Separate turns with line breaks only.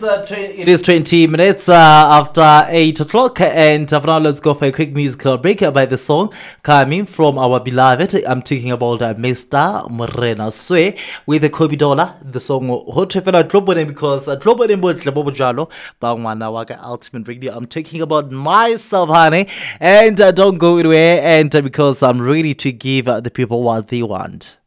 It is 20 minutes after 8 o'clock, and for now, let's go for a quick musical break by the song coming from our beloved. I'm talking about Mr. Morena Swe with the Kobe Dollar. The song Hotefela Global, because Global Jalo, Bangwana Waka Ultimate Radio. I'm talking about myself, honey, and don't go away, and because I'm ready to give the people what they want.